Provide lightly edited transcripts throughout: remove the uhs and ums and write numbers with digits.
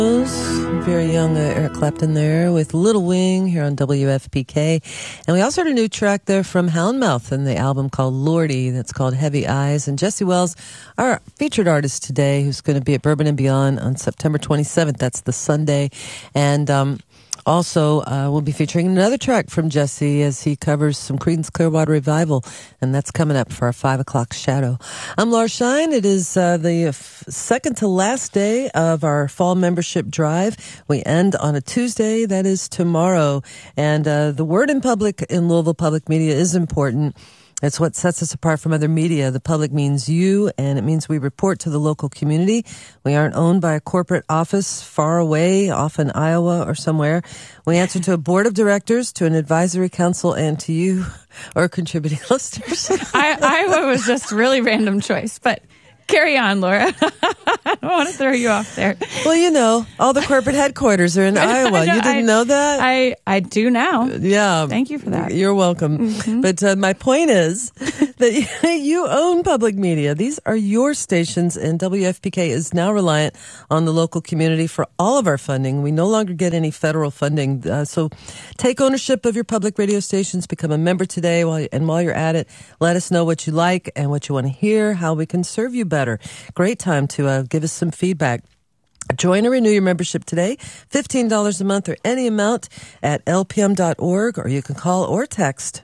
Very young Eric Clapton there with Little Wing here on WFPK. And we also heard a new track there from Houndmouth and the album called Lordy that's called Heavy Eyes. And Jesse Wells, our featured artist today, who's going to be at Bourbon and Beyond on September 27th. That's the Sunday. And also, we'll be featuring another track from Jesse as he covers some Creedence Clearwater Revival, and that's coming up for our 5 o'clock shadow. I'm Laura Shine. It is the second to last day of our fall membership drive. We end on a Tuesday. That is tomorrow. And the word in public in Louisville Public Media is important. It's what sets us apart from other media. The public means you, and it means we report to the local community. We aren't owned by a corporate office far away, off in Iowa or somewhere. We answer to a board of directors, to an advisory council, and to you, or contributing listeners. Iowa was just really random choice, but carry on, Laura. I don't want to throw you off there. Well, you know, all the corporate headquarters are in Iowa. You didn't know that? I do now. Yeah. Thank you for that. You're welcome. Mm-hmm. But my point is that you own public media. These are your stations, and WFPK is now reliant on the local community for all of our funding. We no longer get any federal funding. So take ownership of your public radio stations. Become a member today. While you're at it, let us know what you like and what you want to hear, how we can serve you better. Great time to give us some feedback. Join or renew your membership today, $15 a month or any amount at lpm.org, or you can call or text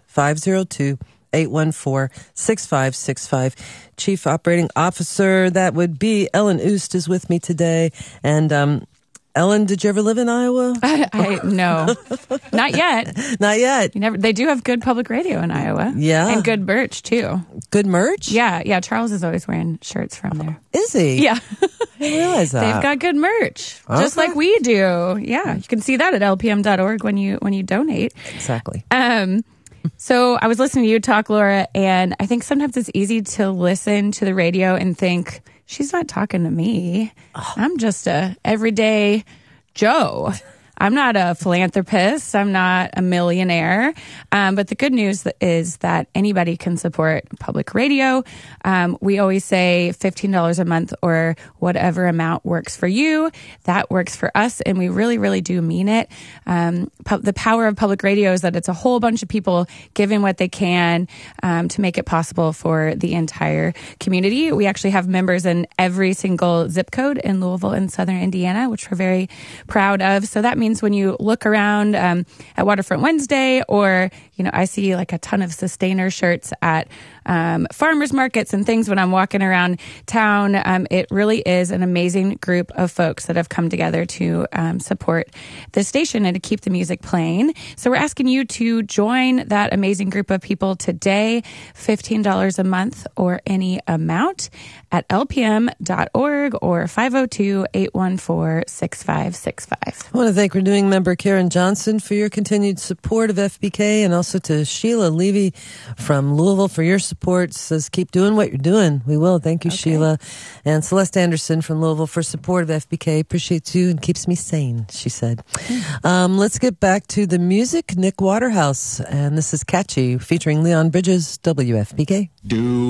502-814-6565. Chief Operating Officer, that would be Ellen Oost, is with me today. And Ellen, did you ever live in Iowa? No, not yet. Not yet. They do have good public radio in Iowa. Yeah. And good merch, too. Good merch? Yeah. Charles is always wearing shirts from there. Is he? Yeah. I didn't realize that. They've got good merch, just like we do. Yeah. You can see that at lpm.org when you donate. Exactly. So I was listening to you talk, Laura, and I think sometimes it's easy to listen to the radio and think, she's not talking to me. I'm just a everyday Joe. I'm not a philanthropist. I'm not a millionaire. But the good news is that anybody can support public radio. We always say $15 a month or whatever amount works for you. That works for us. And we really, really do mean it. The power of public radio is that it's a whole bunch of people giving what they can to make it possible for the entire community. We actually have members in every single zip code in Louisville and Southern Indiana, which we're very proud of. So that means when you look around at Waterfront Wednesday, or, I see like a ton of Sustainer shirts at farmers markets and things when I'm walking around town. It really is an amazing group of folks that have come together to support the station and to keep the music playing. So we're asking you to join that amazing group of people today, $15 a month or any amount at lpm.org or 502-814-6565. I want to thank renewing member Karen Johnson for your continued support of FPK, and also to Sheila Levy from Louisville for your support. Says, keep doing what you're doing. We will. Thank you, okay. Sheila. And Celeste Anderson from Louisville for support of FPK. Appreciate you and keeps me sane, she said. Let's get back to the music. Nick Waterhouse, and this is Catchy, featuring Leon Bridges, WFPK.